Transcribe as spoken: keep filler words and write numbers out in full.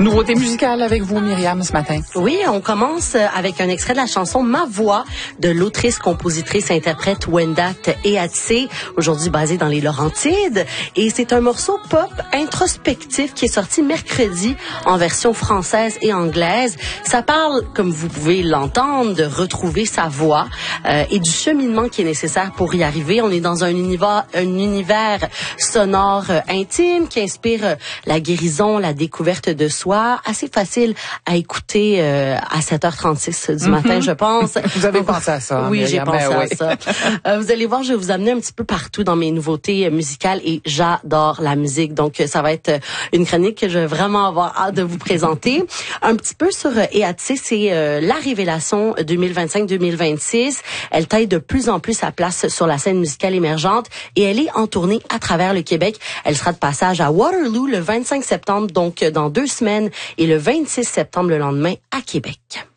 Nouveauté musicale avec vous, Myriam, ce matin. Oui, on commence avec un extrait de la chanson Ma Voix de l'autrice, compositrice, interprète Wenda Eatse, aujourd'hui basée dans les Laurentides. Et c'est un morceau pop introspectif qui est sorti mercredi en version française et anglaise. Ça parle, comme vous pouvez l'entendre, de retrouver sa voix euh, et du cheminement qui est nécessaire pour y arriver. On est dans un univers, un univers sonore euh, intime qui inspire euh, la guérison, la découverte de soi. Assez facile à écouter euh, à sept heures trente-six du matin, mm-hmm. je pense. Vous avez pensé à ça. Oui, j'ai pensé ben, à oui. ça. Euh, vous allez voir, je vais vous amener un petit peu partout dans mes nouveautés musicales et j'adore la musique. Donc, ça va être une chronique que je vais vraiment avoir hâte de vous présenter. Un petit peu sur Eatse, c'est euh, la révélation deux mille vingt-cinq deux mille vingt-six. Elle taille de plus en plus sa place sur la scène musicale émergente et elle est en tournée à travers le Québec. Elle sera de passage à Waterloo le vingt-cinq septembre, donc dans deux semaines, et le vingt-six septembre le lendemain à Québec.